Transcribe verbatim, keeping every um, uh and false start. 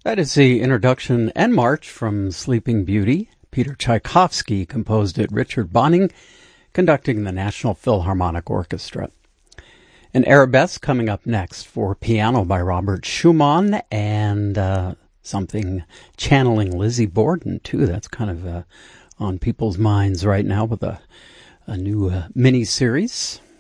That is the introduction and march from Sleeping Beauty. Peter Tchaikovsky composed it. Richard Bonning conducting the National Philharmonic Orchestra. An arabesque coming up next for piano by Robert Schumann, and uh, something channeling Lizzie Borden, too. That's kind of uh, on people's minds right now with a, a new uh, mini-series.